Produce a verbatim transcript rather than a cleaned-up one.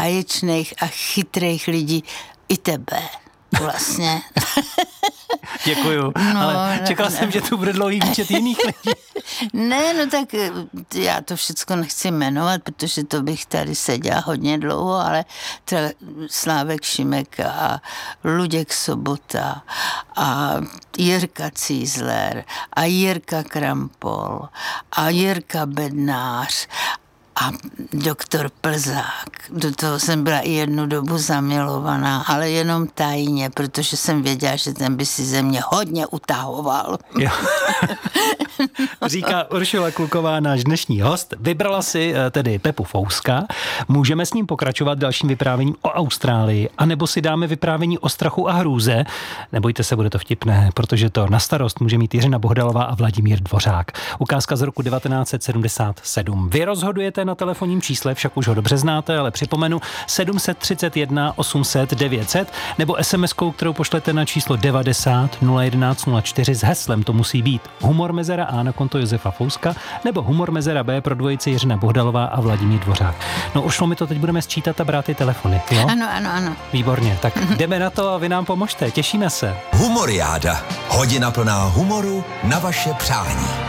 báječných a chytrých lidí, i tebe. Vlastně. Děkuju, no, ale čekal ne, jsem, ne. že tu bude dlouhý výčet jiných lidí. Ne, no tak já to všechno nechci jmenovat, protože to bych tady seděla hodně dlouho, ale třeba Slávek Šimek a Luděk Sobota a Jirka Cízler a Jirka Krampol a Jirka Bednář a doktor Plzák. Do toho jsem byla i jednu dobu zamilovaná, ale jenom tajně, protože jsem věděla, že ten by si ze mě hodně utahoval. Jo. Říká Uršula Kluková, náš dnešní host. Vybrala si tedy Pepu Fouska. Můžeme s ním pokračovat dalším vyprávěním o Austrálii, anebo si dáme vyprávění o strachu a hrůze. Nebojte se, bude to vtipné, protože to na starost může mít Jiřina Bohdalová a Vladimír Dvořák. Ukázka z roku devatenáct set sedmdesát sedm. Vy rozhodujete na telefonním čísle, však už ho dobře znáte, ale připomenu sedm set třicet jedna osm set devět set nebo es em eskou, kterou pošlete na číslo devadesát nula jedenáct nula čtyři s heslem to musí být Humor mezera A na konto Josefa Fouska nebo Humor mezera B pro dvojici Jiřina Bohdalová a Vladimír Dvořák. No už mi to teď budeme sčítat a brát ty telefony, jo? Ano, ano, ano. Výborně, tak jdeme na to a vy nám pomožte, těšíme se. Humoriáda. Hodina plná humoru na vaše přání.